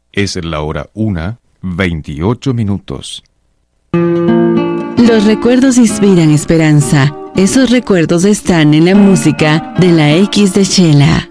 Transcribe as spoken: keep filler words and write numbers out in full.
Es la hora una, veintiocho minutos. Los recuerdos inspiran esperanza. Esos recuerdos están en la música de la X de Chela.